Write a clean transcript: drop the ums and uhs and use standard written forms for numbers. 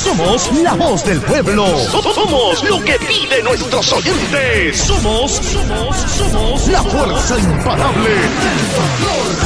Somos la voz del pueblo. Somos lo que piden nuestros oyentes. Somos la fuerza imparable del folclor.